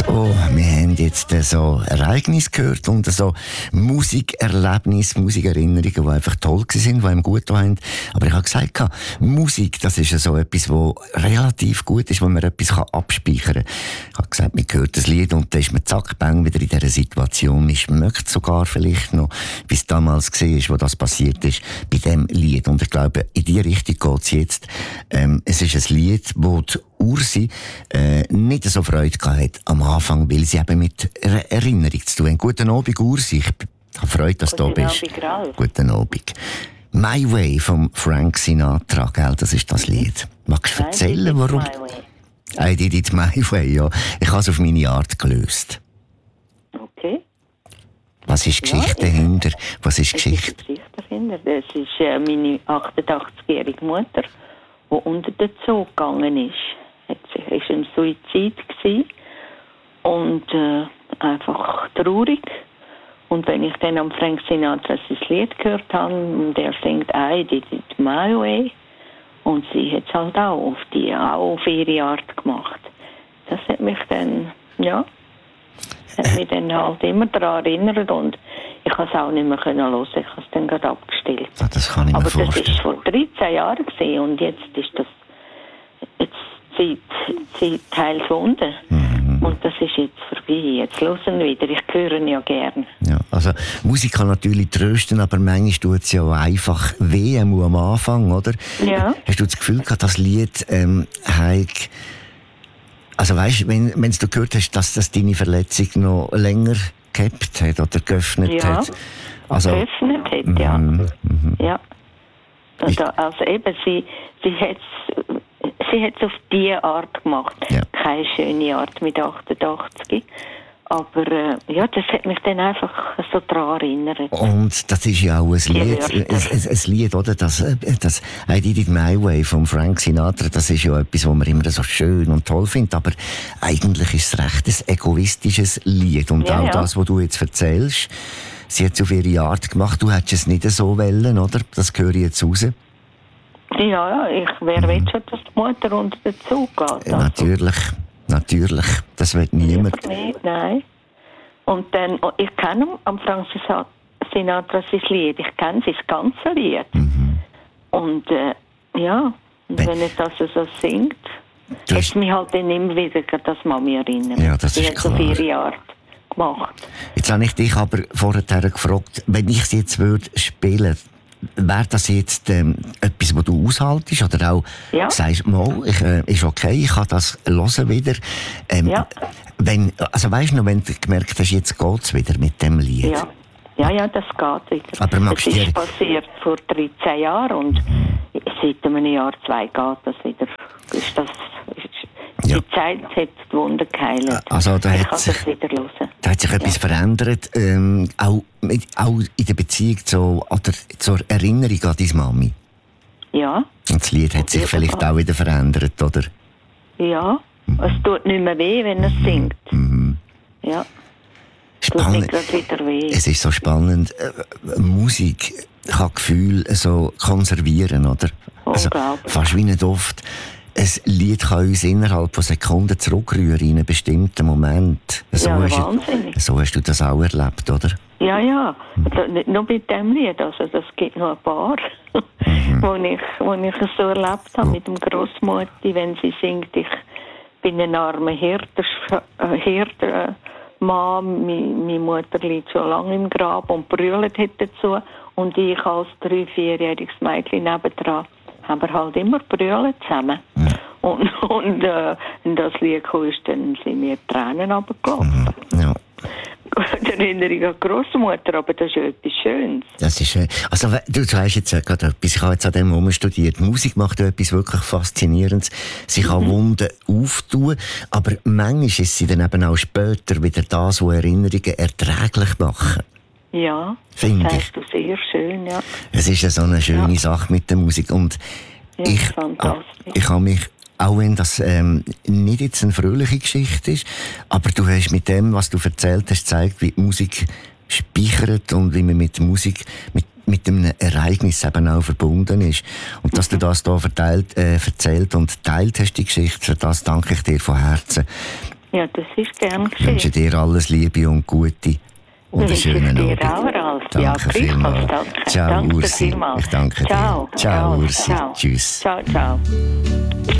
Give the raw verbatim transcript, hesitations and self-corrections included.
Oh, wir haben jetzt so Ereignisse gehört und so Musikerlebnisse, Musikerinnerungen, die einfach toll waren, die einem gut getan haben. Aber ich habe gesagt, Musik, das ist ja so etwas, das relativ gut ist, wo man etwas abspeichern kann. Ich habe gesagt, man hört das Lied und dann ist man zack, bang, wieder in dieser Situation. Man schmeckt sogar vielleicht noch, wie es damals war, wo das passiert ist, bei diesem Lied. Und ich glaube, in diese Richtung geht es jetzt. Ähm, es ist ein Lied, wo die Ursi äh, nicht so Freude hatte am Anfang, weil sie eben mit er- Erinnerung zu tun. Guten Abend, Ursi. Ich habe Freude, dass du da bist. Guten Abend, Guten Abend. My Way von Frank Sinatra, gell? Das ist das Lied. Magst du erzählen, warum? I did it my way, ja. Ich habe es auf meine Art gelöst. Okay. Was ist die Geschichte ja, dahinter? Was ist die es Geschichte? ist die Geschichte dahinter. Das ist äh, meine achtundachtzigjährige Mutter, die unter den Zoo gegangen ist. Es war ein Suizid gewesen und äh, einfach traurig. Und wenn ich dann am Frank Sinatra sein Lied gehört habe, und er singt «I did it my way», und sie hat es halt auch auf, die, auch auf ihre Art gemacht. Das hat mich dann, ja, hat mich dann halt immer daran erinnert und ich konnte es auch nicht mehr hören. Ich habe es dann gerade abgestellt. Ah, das kann ich mir Aber vorstellen. das war vor dreizehn Jahren gewesen, und jetzt ist das jetzt Zeit, Zeit heilswunden. Mhm. Und das ist jetzt vorbei. Jetzt hören wir wieder. Ich höre ihn ja gerne. Ja, also Musik kann natürlich trösten, aber manchmal tut es ja auch einfach weh am Anfang, oder? Ja. Hast du das Gefühl gehabt, das Lied ähm, hat, also weißt, wenn wenn du gehört hast, dass das deine Verletzung noch länger gehabt hat oder geöffnet Ja. hat? Also, Geöffnet hat, ja. Mhm, mhm. Ja. Und da, also eben, sie, sie hat es sie hat's auf diese Art gemacht. Ja. Keine schöne Art mit achtundachtzig. Aber äh, ja, das hat mich dann einfach so daran erinnert. Und das ist ja auch ein Lied, ein, ein, ein Lied, oder? Das, das I Did It My Way von Frank Sinatra, das ist ja etwas, was man immer so schön und toll findet, aber eigentlich ist es recht ein egoistisches Lied. Und Ja, auch ja. das, was du jetzt erzählst, sie hat es auf ihre Art gemacht, du hättest es nicht so wollen, oder? Das höre ich jetzt raus. Ja, ja, ich, wer will schon, dass die Mutter unter den Zug geht? Also. Ja, natürlich, natürlich, das will niemand. Nicht, nein. Und dann, oh, ich kenne am Frank Sinatra sein Lied, ich kenne sein ganzes Lied. Mhm. Und äh, ja, und Wenn- wenn er das so singt, Du hat hast- es mich halt dann immer wieder an das Mami erinnert. Ja, das Sie ist hat es auf klar. ihre Art gemacht. Jetzt habe ich dich aber vorher gefragt, wenn ich es jetzt würde spielen, wäre das jetzt ähm, etwas, was du aushaltest? Oder auch Ja. sagst, mal, ich, äh, ist okay, ich kann das hören wieder. Ähm, Ja. Wenn, also weißt du noch, wenn du gemerkt hast, jetzt geht es wieder mit dem Lied. Ja. Ja, ja, das geht wieder. Aber magst das du ist dir- passiert vor dreizehn Jahren und seit einem Jahr, zwei geht das wieder. Ist das, ist, Ja. Die Zeit hat die Wunder geheilt. Also da ich hat kann sich- das wieder hören. Da hat sich etwas verändert, ähm, auch, mit, auch in der Beziehung zu, oder zur Erinnerung an deine Mami. Ja, Und das Lied hat sich Ja. vielleicht auch wieder verändert, oder? ja. Es tut nicht mehr weh, wenn er singt. Mhm. Ja, es tut Spannend. nicht gerade wieder weh. Es ist so spannend. Äh, Musik kann Gefühle so konservieren, oder? Also, Unglaublich. fast wie nicht oft. Ein Lied kann uns innerhalb von Sekunden zurückrühren in einen bestimmten Moment. So, Ja, hast, wahnsinnig. du, so hast du das auch erlebt, oder? Ja, ja. Also nicht nur mit dem Lied, also das gibt noch ein paar, Mhm. wo ich, wo ich es so erlebt habe mit dem Grossmutti, wenn sie singt, ich bin ein armer Hirter, äh, Hirter Mann, meine, meine Mutter liegt schon lange im Grab und brüllt hat dazu und ich als drei-, vierjähriges Mädchen nebendran haben wir halt immer brüllt zusammen. Und, und äh, wenn das Lied kam, ist, dann sind mir die Tränen runtergelaufen. Ja. Die Erinnerung an die Grossmutter, aber das ist ja etwas Schönes. Das ist, äh, also, we- du sagst jetzt äh, gerade etwas, ich habe jetzt an dem Moment studiert. Musik macht ja etwas wirklich Faszinierendes. Sie kann Wunden auftun, aber manchmal ist sie dann eben auch später wieder das, was Erinnerungen erträglich machen. Ja, Finde das ich. sagst du sehr schön, ja. Es ist ja so eine schöne Ja. Sache mit der Musik und Ja, ich, fantastisch. ich habe mich, auch wenn das ähm, nicht jetzt eine fröhliche Geschichte ist, aber du hast mit dem, was du erzählt hast, gezeigt, wie die Musik speichert und wie man mit Musik, mit, mit einem Ereignis eben auch verbunden ist. Und dass du das hier verteilt, äh, erzählt und teilt hast, die Geschichte, für das danke ich dir von Herzen. Ja, das ist gern Ich wünsche geschehen. dir alles Liebe und Gute und einen Wünsche ich schönen dir Abend. auch, Ralf. Ja, Danke gleichfalls, vielmals. danke. Ciao, Danke Ursi. vielmals. Ich danke Ciao. dir. Ciao, Ciao. Ursi. Ciao. Tschüss. Ciao, ciao.